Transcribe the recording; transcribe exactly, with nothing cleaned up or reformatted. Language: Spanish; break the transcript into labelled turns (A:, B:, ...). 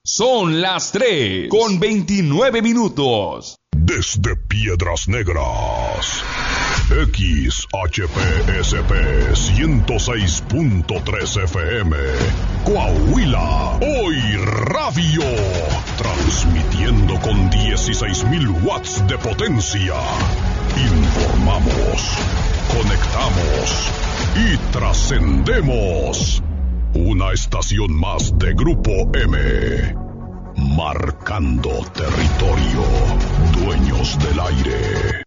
A: Son las tres con veintinueve minutos.
B: Desde Piedras Negras, X H P S P ciento seis punto tres F M, Coahuila, hoy radio, transmitiendo con dieciséis mil watts de potencia. Informamos, conectamos y trascendemos. Una estación más de Grupo M. Marcando territorio. Dueños del aire.